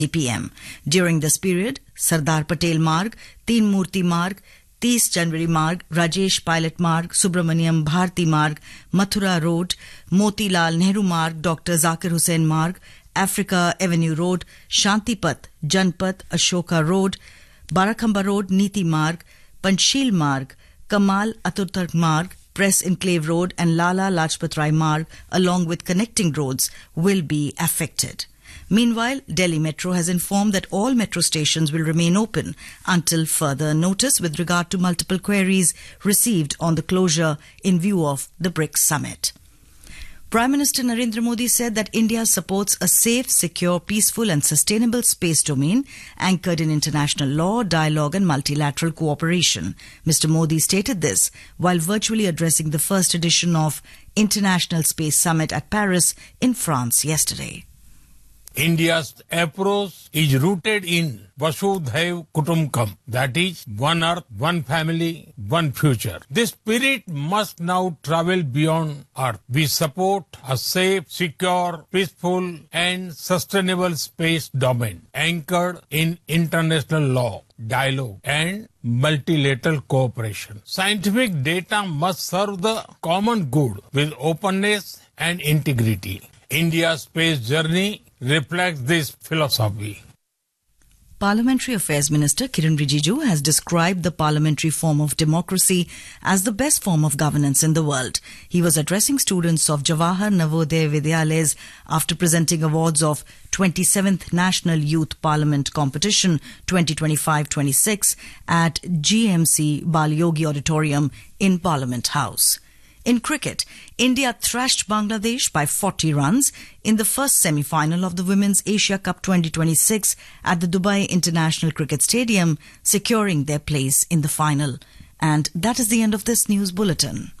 p.m. During this period, Sardar Patel Marg, Teen Murti Marg, 30 Janwari Marg, Rajesh Pilot Marg, Subramaniam Bharti Marg, Mathura Road, Motilal Nehru Marg, Dr. Zakir Hussain Marg, Africa Avenue Road, Shantipat, Janpat, Ashoka Road, Barakhamba Road, Niti Marg, Panchsheel Marg, Kamal Atatürk Marg, Press Enclave Road and Lala Lajpat Rai Marg, along with connecting roads, will be affected. Meanwhile, Delhi Metro has informed that all metro stations will remain open until further notice with regard to multiple queries received on the closure in view of the BRICS summit. Prime Minister Narendra Modi said that India supports a safe, secure, peaceful and sustainable space domain anchored in international law, dialogue and multilateral cooperation. Mr. Modi stated this while virtually addressing the first edition of International Space Summit at Paris in France yesterday. India's approach is rooted in Vasudhaiv Kutumbakam, that is, one earth, one family, one future. This spirit must now travel beyond earth. We support a safe, secure, peaceful and sustainable space domain anchored in international law, dialogue and multilateral cooperation. Scientific data must serve the common good with openness and integrity. India's space journey reflects this philosophy. Parliamentary Affairs Minister Kiren Rijiju has described the parliamentary form of democracy as the best form of governance in the world. He was addressing students of Jawahar Navodaya Vidyalayas after presenting awards of 27th National Youth Parliament Competition 2025-26 at GMC Balyogi Auditorium in Parliament House. In cricket, India thrashed Bangladesh by 40 runs in the first semi-final of the Women's Asia Cup 2026 at the Dubai International Cricket Stadium, securing their place in the final. And that is the end of this news bulletin.